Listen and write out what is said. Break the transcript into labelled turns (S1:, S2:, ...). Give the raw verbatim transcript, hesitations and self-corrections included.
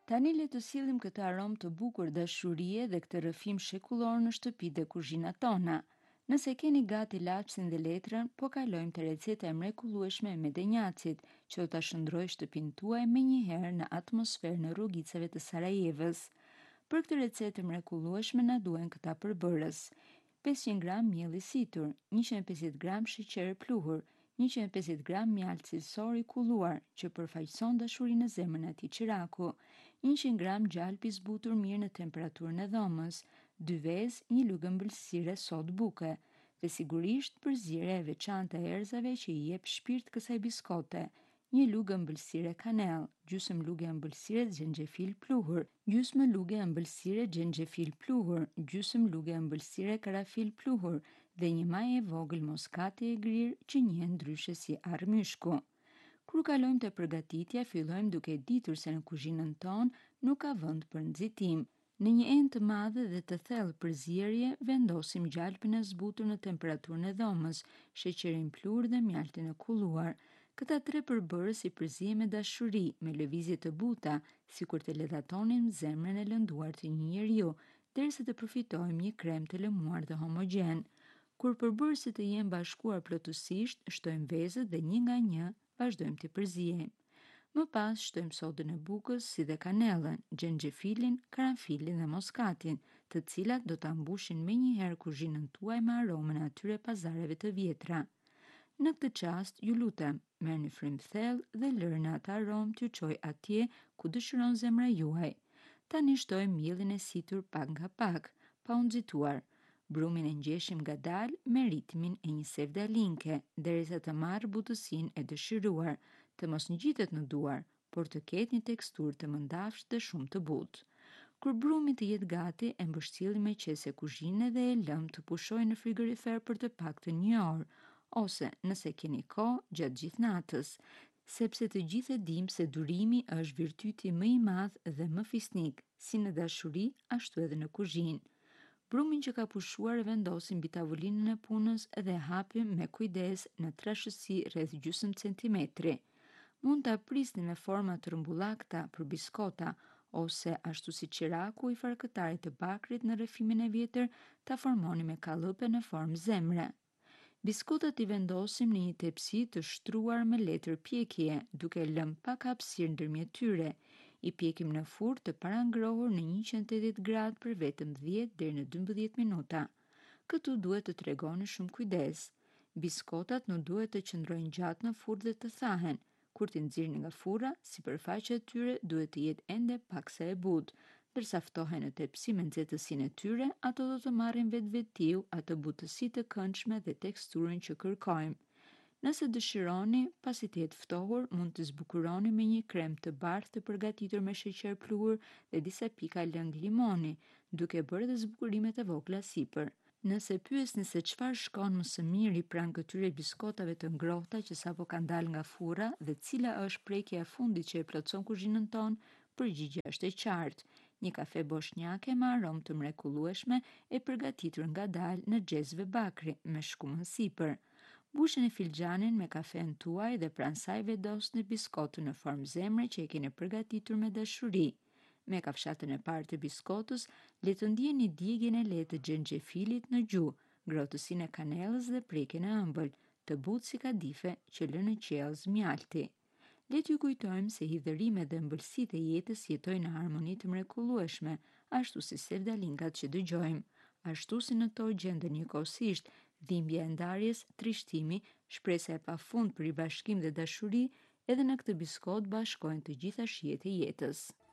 S1: Tani le të sillim këtë aromë të bukur dashurie dhe këtë rrëfim shekullor në shtëpi dhe kuzhinat tona. Nëse keni gati laçsin dhe letrën, po kalojmë te receta e mrekullueshme e medenjacit, që do ta shndrojë shtëpinë tuaj menjëherë në atmosferën e rrugicave të Sarajevës. Për këtë recetë të mrekullueshme na duhen këta përbërës: pesëqind gram miell i situr, njëqind e pesëdhjetë gram sheqer e pluhur, njëqind e pesëdhjetë gram mjaltë cilësor i kulluar, që përfaqëson dashurinë në zemrën e atij qiraku, njëqind gram gjalp i zbutur mirë në temperaturën e dhomës, dy vezë, një lugë ëmbëlsire sodë buke, dhe sigurisht përzierja e veçantë e erëzave që i jep shpirt kësaj biskote, një lugë ëmbëlsire kanell, gjysmë lugë ëmbëlsire xhenxhefil pluhur, gjysmë lugë ëmbëlsire xhenxhefil pluhur, gjysmë lugë ëmbëlsire karafil pluhur dhe një maj e vogël moskati e grirë që njihen ndryshe si armyshku. Kur kalojmë te përgatitja, fillojmë duke ditur se në kuzhinën tonë nuk ka vend për nxitim. Në një enë të madhe dhe të thellë përzierje, vendosim gjalpin e zbutur në temperaturën e dhomës, sheqerin pluhur dhe mjaltin e kulluar. Këta tre përbërës i përzihem me dashuri, me lëvizje të buta, sikur të ledhatonin zemrën e lënduar të një njeriu, derisa të përfitojmë një krem të lëmuar dhe homogjen. Kur përbërësit të jenë bashkuar plotësisht, shtojmë vezët dhe një nga një vazhdojmë të përzijemi. Më pas shtojmë sodën e bukës si dhe kanellën, xhenxhefilin, karanfilin dhe moskatin, të cilat do ta mbushin menjëherë kuzhinën tuaj me aromën e atyre pazareve të vjetra. Në këtë çast, ju lutem, merrni frymë thellë dhe lërni atë aromë t'ju çojë atje ku dëshiron zemra juaj. Tani shtojmë miellin e situr pak nga pak, pa u nxituar. Brumin e ngjeshim ngadalë me ritmin e një sevdalinke, derisa të marrë butësinë e dëshiruar, të mos ngjitet në duar, por të ketë një teksturë të mëndafshë dhe shumë të butë. Kur brumi të jetë gati, e mbështillim me qese kuzhine dhe e lëm të pushojë në frigorifer për të paktën një orë, ose nëse keni kohë, gjatë gjithë natës, sepse të gjithë e dimë se durimi është virtyti më i madh dhe më fisnik, si në dashuri, ashtu edhe në kuzhinë. Brumin që ka pushuar e vendosim mbi tavolinën e punës dhe hapim me kujdes në trashësi rreth gjysmë centimetri. Mund ta prisni me forma të rrumbullakta për biskota, ose ashtu si qiraku i farkëtarit të bakrit në rrëfimin e vjetër, ta formoni me kallope në formë zemre. Biskotat i vendosim në një tepsi të shtruar me letër pjekje, duke lënë pak hapësirë ndërmjet tyre. I pjekim në furrë të parangrohur në njëqind e tetëdhjetë gradë për vetëm dhjetë deri në dymbëdhjetë minuta. Këtu duhet të tregoni shumë kujdes. Biskotat nuk duhet të qëndrojnë gjatë në furrë dhe të thahen. Kur t'i nxirrni nga furra, sipërfaqja e tyre duhet të jetë ende paksa e butë. Ndërsa ftohen në tepsi me nxehtësinë e tyre, ato do të marrin vetvetiu atë butësi të këndshme dhe teksturën që kërkojmë. Nëse dëshironi, pasi të jetë ftohur, mund të zbukuroni me një krem të bardhë të përgatitur me sheqer pluhur dhe disa pika lëng limoni, duke bërë dhe zbukurimet e vogla sipër. Nëse pyesni se çfarë shkon më së miri pranë këtyre biskotave të ngrohta që sapo kanë dalë nga furra dhe cila është prekja e fundit që e plotson kuzhinën tonë, përgjigjja është e qartë. Një kafe boshnjake me aromë të mrekullueshme e përgatitur ngadalë në xhezve bakri me shkumën sipër. Mbushni filxhanin me kafen tuaj dhe pranë saj vendosni biskotën në formë zemre që e keni përgatitur me dashuri. Me kafshatën e parë të biskotës, le të ndjeni djegjen e lehtë të xhenxhefilit në gjuhë, ngrohtësinë e kanellës dhe prekjen e ëmbël, të butë si kadife që lë në qiell mjalti. Le t'ju kujtojmë se hidhërimet dhe ëmbëlsitë e jetës jetojnë në harmoni të mrekullueshme, ashtu si sevdalinkat që dëgjojmë. Ashtu si në to gjenden njëkohësisht dhimbja e ndarjes, trishtimi, shpresa e pafund për ribashkim dhe dashuri, edhe në këtë biskot bashkojnë të gjitha shijet e jetës.